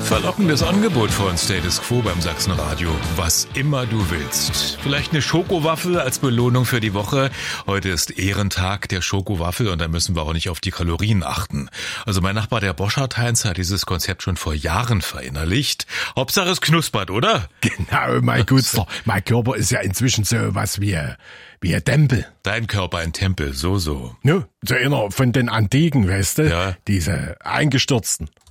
Verlockendes Angebot von Status Quo beim Sachsenradio. Was immer du willst. Vielleicht eine Schokowaffel als Belohnung für die Woche. Heute ist Ehrentag der Schokowaffel und da müssen wir auch nicht auf die Kalorien achten. Also mein Nachbar, der Boschart-Heinz, hat dieses Konzept schon vor Jahren verinnerlicht. Hauptsache es knuspert, oder? Genau, mein Guter. Mein Körper ist ja inzwischen so was wie ein Tempel. Dein Körper ein Tempel, so. Ja, so einer von den Antiken, weißt du? Ja. Diese eingestürzten.